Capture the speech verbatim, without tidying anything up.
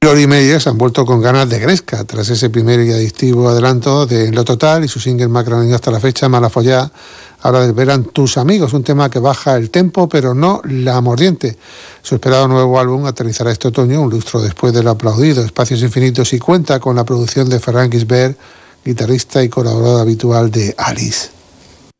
Lori Meyers han vuelto con ganas de Gresca, tras ese primer y adictivo adelanto de Lo Total y su single más grande hasta la fecha, Mala Follá. Ahora verán Tus Amigos, un tema que baja el tempo, pero no la mordiente. Su esperado nuevo álbum aterrizará este otoño, un lustro después del aplaudido Espacios Infinitos, y cuenta con la producción de Ferran Gisbert, guitarrista y colaborador habitual de Alice.